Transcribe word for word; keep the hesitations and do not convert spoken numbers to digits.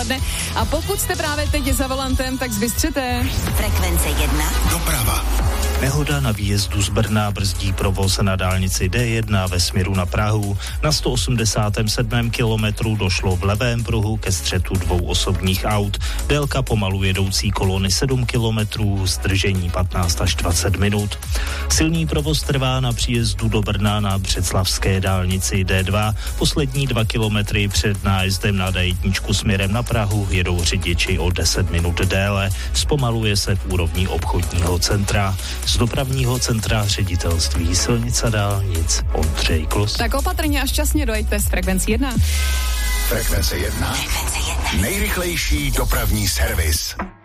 A pokud jste právě teď za volantem, tak zbystřete. Frekvence jedna. Doprava. Nehoda na výjezdu z Brna brzdí provoz na dálnici D jedna ve směru na Prahu. Na sto osmdesátém sedmém kilometru došlo v levém pruhu ke střetu dvou osobních aut. Délka pomalu jedoucí kolony sedm kilometrů, zdržení patnáct až dvacet minut. Silný provoz trvá na příjezdu do Brna na břeclavské dálnici D dva. Poslední dva kilometry před nájezdem na D jedna směrem na Prahu jedou řidiči o deset minut déle. Zpomaluje se v úrovni obchodního centra. Z dopravního centra ředitelství silnic a dálnic Ondřej Klos. Tak opatrně a šťastně dojďte z Frekvenci jedna. Frekvence jedna. Frekvence jedna. Nejrychlejší dopravní servis.